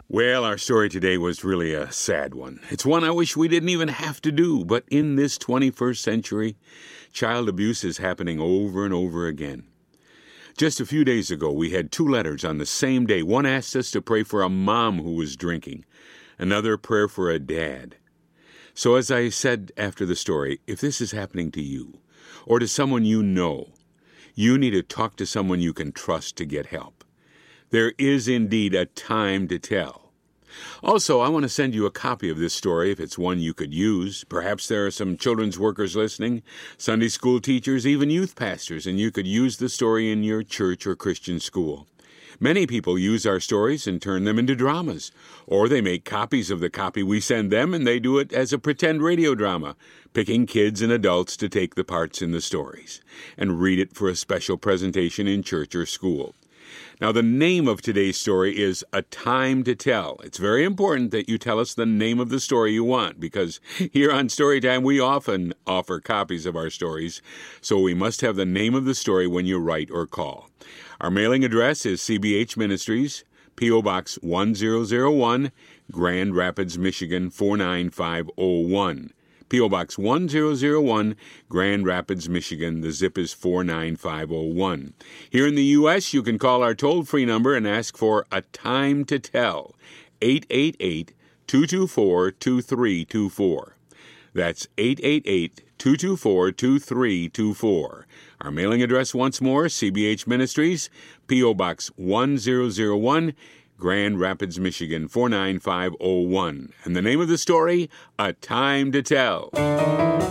Well, our story today was really a sad one. It's one I wish we didn't even have to do, but in this 21st century, child abuse is happening over and over again. Just a few days ago, we had 2 letters on the same day. One asked us to pray for a mom who was drinking, another prayer for a dad. So as I said after the story, if this is happening to you, or to someone you know, you need to talk to someone you can trust to get help. There is indeed a time to tell. Also, I want to send you a copy of this story if it's one you could use. Perhaps there are some children's workers listening, Sunday school teachers, even youth pastors, and you could use the story in your church or Christian school. Many people use our stories and turn them into dramas, or they make copies of the copy we send them and they do it as a pretend radio drama, picking kids and adults to take the parts in the stories and read it for a special presentation in church or school. Now, the name of today's story is A Time to Tell. It's very important that you tell us the name of the story you want, because here on Storytime, we often offer copies of our stories, so we must have the name of the story when you write or call. Our mailing address is CBH Ministries, P.O. Box 1001, Grand Rapids, Michigan 49501. P.O. Box 1001, Grand Rapids, Michigan. The zip is 49501. Here in the U.S., you can call our toll-free number and ask for A Time to Tell, 888-224-2324. That's 888-224-2324. Our mailing address once more, CBH Ministries, P.O. Box 1001, Grand Rapids, Michigan 49501. And the name of the story, A Time to Tell.